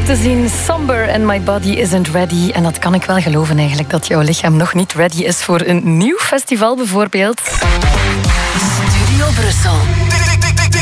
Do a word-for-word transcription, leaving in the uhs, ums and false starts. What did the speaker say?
te zien. Somber and my body isn't ready. En dat kan ik wel geloven eigenlijk, dat jouw lichaam nog niet ready is voor een nieuw festival bijvoorbeeld. Studio Brussel.